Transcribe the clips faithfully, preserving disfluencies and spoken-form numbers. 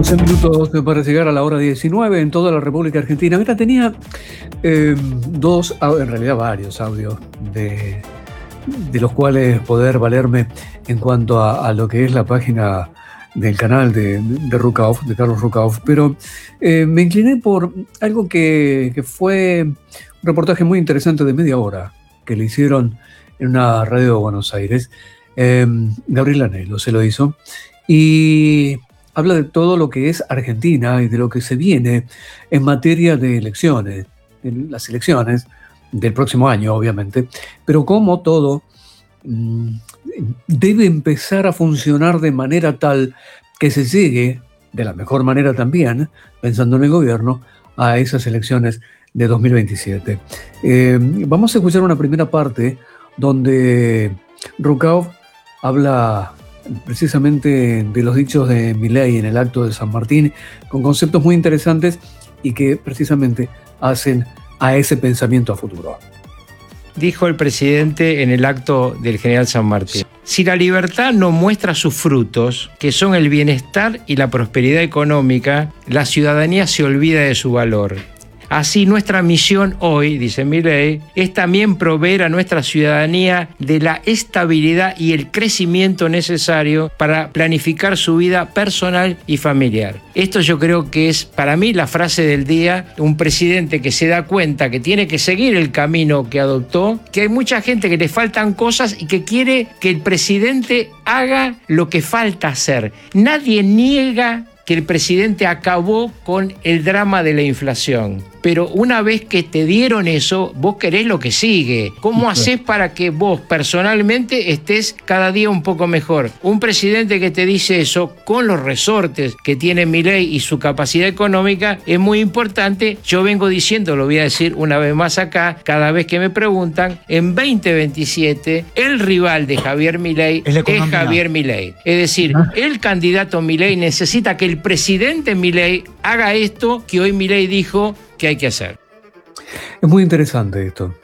doce minutos para llegar a la hora diecinueve en toda la República Argentina. Mira, tenía eh, dos, en realidad varios audios de, de los cuales poder valerme en cuanto a, a lo que es la página del canal de, de Rucauf, de Carlos Rucauf, pero eh, me incliné por algo que, que fue un reportaje muy interesante de media hora que le hicieron en una radio de Buenos Aires. Eh, Gabriel Anelo se lo hizo y habla de todo lo que es Argentina y de lo que se viene en materia de elecciones, de las elecciones del próximo año, obviamente, pero cómo todo mmm, debe empezar a funcionar de manera tal que se llegue, de la mejor manera también, pensando en el gobierno, a esas elecciones de dos mil veintisiete. Eh, vamos a escuchar una primera parte donde Rucauf habla precisamente de los dichos de Milei en el acto de San Martín, con conceptos muy interesantes y que precisamente hacen a ese pensamiento a futuro. Dijo el presidente en el acto del general San Martín: si la libertad no muestra sus frutos, que son el bienestar y la prosperidad económica, la ciudadanía se olvida de su valor. Así, nuestra misión hoy, dice Milei, es también proveer a nuestra ciudadanía de la estabilidad y el crecimiento necesario para planificar su vida personal y familiar. Esto yo creo que es, para mí, la frase del día. Un presidente que se da cuenta que tiene que seguir el camino que adoptó, que hay mucha gente que le faltan cosas y que quiere que el presidente haga lo que falta hacer. Nadie niega que el presidente acabó con el drama de la inflación. Pero una vez que te dieron eso, vos querés lo que sigue. ¿Cómo hacés para que vos personalmente estés cada día un poco mejor? Un presidente que te dice eso, con los resortes que tiene Milei y su capacidad económica, es muy importante. Yo vengo diciendo, lo voy a decir una vez más acá, cada vez que me preguntan, en veinte veintisiete, el rival de Javier Milei es, es Javier Milei. Es decir, ¿Ah? el candidato Milei necesita que el presidente Milei haga esto que hoy Milei dijo que hay que hacer. Es muy interesante esto.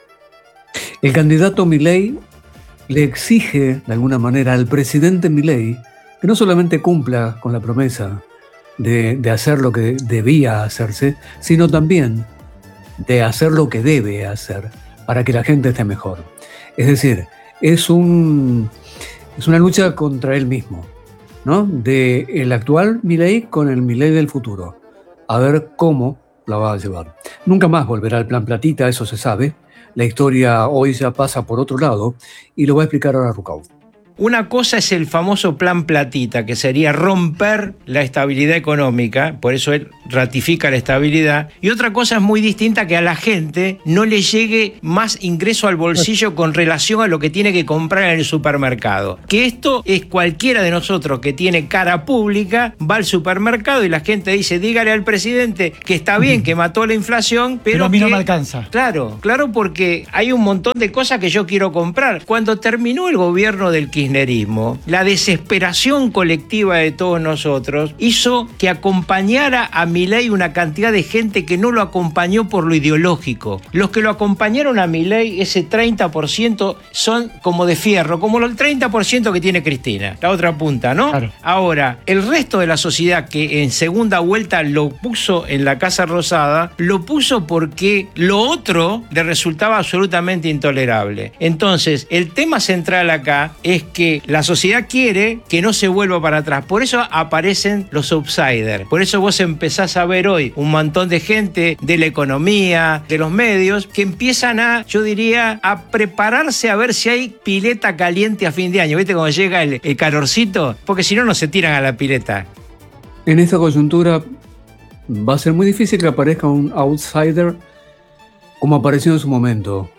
El candidato Milei le exige de alguna manera al presidente Milei que no solamente cumpla con la promesa de, de hacer lo que debía hacerse, sino también de hacer lo que debe hacer para que la gente esté mejor. Es decir, es, un, es una lucha contra él mismo, ¿no? De el actual Milei con el Milei del futuro. A ver cómo la va a llevar. Nunca más volverá al plan platita, eso se sabe. La historia hoy ya pasa por otro lado y lo va a explicar ahora Rucauf. Una cosa es el famoso plan platita, que sería romper la estabilidad económica, por eso él ratifica la estabilidad, y otra cosa es muy distinta, que a la gente no le llegue más ingreso al bolsillo con relación a lo que tiene que comprar en el supermercado. Que esto es cualquiera de nosotros que tiene cara pública, va al supermercado y la gente dice, dígale al presidente que está bien, que mató la inflación, pero, pero a mí que, no me alcanza. Claro, claro, porque hay un montón de cosas que yo quiero comprar. Cuando terminó el gobierno del Kirchner, la desesperación colectiva de todos nosotros hizo que acompañara a Milei una cantidad de gente que no lo acompañó por lo ideológico. Los que lo acompañaron a Milei, ese treinta por ciento, son como de fierro, como el treinta por ciento que tiene Cristina, la otra punta, ¿no? Claro. Ahora, el resto de la sociedad que en segunda vuelta lo puso en la Casa Rosada, lo puso porque lo otro le resultaba absolutamente intolerable. Entonces, el tema central acá es que que la sociedad quiere que no se vuelva para atrás. Por eso aparecen los outsiders. Por eso vos empezás a ver hoy un montón de gente de la economía, de los medios, que empiezan a, yo diría, a prepararse a ver si hay pileta caliente a fin de año. ¿Viste cuando llega el, el calorcito? Porque si no, no se tiran a la pileta. En esta coyuntura va a ser muy difícil que aparezca un outsider como apareció en su momento,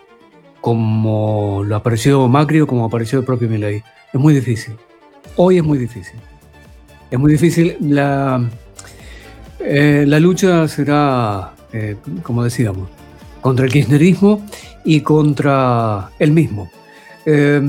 como lo apareció Macri o como apareció el propio Milei. Es muy difícil. Hoy es muy difícil. Es muy difícil. La, eh, la lucha será, eh, como decíamos, contra el kirchnerismo y contra él mismo. Eh,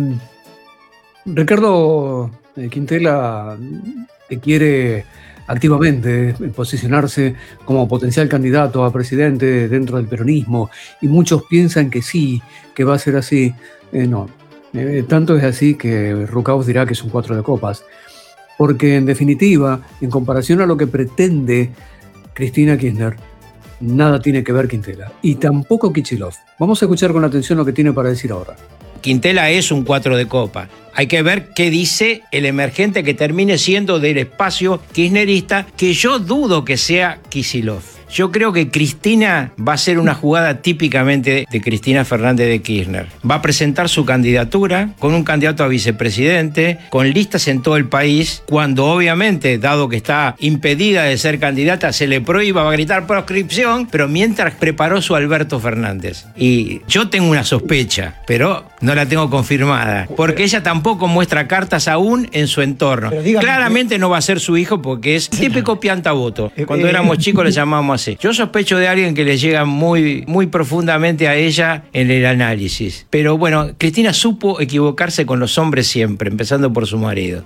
Ricardo Quintela, que quiere activamente posicionarse como potencial candidato a presidente dentro del peronismo, y muchos piensan que sí, que va a ser así. Eh, no, eh, tanto es así que Rucauf dirá que es un cuatro de copas, Porque en definitiva, en comparación a lo que pretende Cristina Kirchner, nada tiene que ver Quintela y tampoco Kicillof. Vamos a escuchar con atención lo que tiene para decir ahora. Quintela es un cuatro de copa. Hay que ver qué dice el emergente que termine siendo del espacio kirchnerista, que yo dudo que sea Kicillof. Yo creo que Cristina va a ser una jugada típicamente de Cristina Fernández de Kirchner. Va a presentar su candidatura con un candidato a vicepresidente, con listas en todo el país, cuando obviamente, dado que está impedida de ser candidata, se le prohíba, va a gritar proscripción, pero mientras preparó su Alberto Fernández. Y yo tengo una sospecha, pero no la tengo confirmada, porque ella tampoco muestra cartas aún en su entorno. Claramente no va a ser su hijo porque es típico piantavoto. Cuando éramos chicos le llamábamos así. Yo sospecho de alguien que le llega muy, muy profundamente a ella en el análisis. Pero bueno, Cristina supo equivocarse con los hombres siempre, empezando por su marido.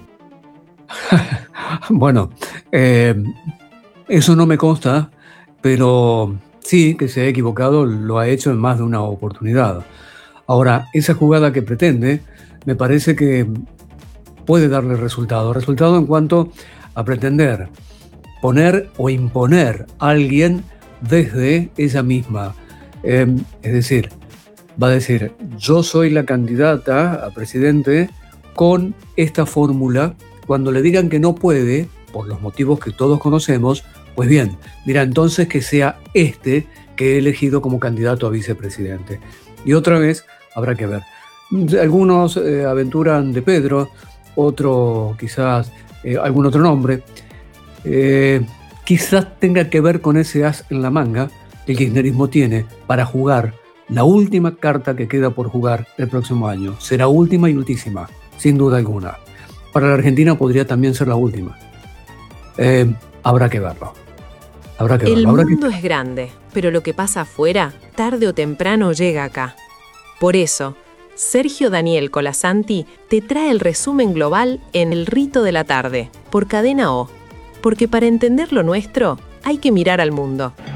Bueno, eh, eso no me consta, pero sí que se ha equivocado, lo ha hecho en más de una oportunidad. Ahora, esa jugada que pretende, me parece que puede darle resultado. Resultado en cuanto a pretender poner o imponer a alguien desde ella misma. Eh, es decir, va a decir, yo soy la candidata a presidente con esta fórmula. Cuando le digan que no puede, por los motivos que todos conocemos, pues bien, dirá entonces que sea este que he elegido como candidato a vicepresidente. Y otra vez habrá que ver. Algunos eh, aventuran de Pedro, otro quizás eh, algún otro nombre. Eh, quizás tenga que ver con ese as en la manga que el kirchnerismo tiene para jugar la última carta que queda por jugar el próximo año. Será última y ultísima, sin duda alguna. Para la Argentina podría también ser la última. Eh, habrá que verlo. Habrá que el verlo. Habrá mundo que... es grande, pero lo que pasa afuera, tarde o temprano llega acá. Por eso, Sergio Daniel Colasanti te trae el resumen global en El Rito de la Tarde, por Cadena O. Porque para entender lo nuestro, hay que mirar al mundo.